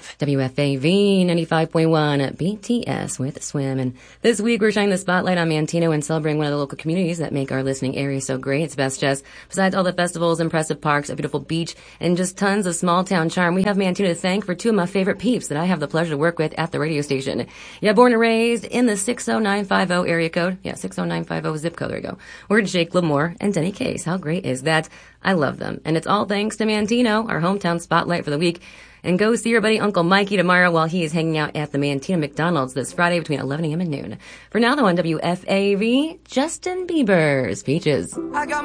WFAV 95.1 BTS with Swim. And this week we're shining the spotlight on Manteno and celebrating one of the local communities that make our listening area so great. It's Best Just. Besides all the festivals, impressive parks, a beautiful beach, and just tons of small town charm, we have Manteno to thank for two of my favorite peeps that I have the pleasure to work with at the radio station. Yeah, born and raised in the 60950 area code. Yeah, 60950 zip code. There we go. We're Jake Lamore and Denny Case. How great is that? I love them. And it's all thanks to Manteno, our hometown spotlight for the week. And go see your buddy Uncle Mikey tomorrow while he is hanging out at the Manteno McDonald's this Friday between 11 a.m. and noon. For now, though, on WFAV, Justin Bieber's Peaches.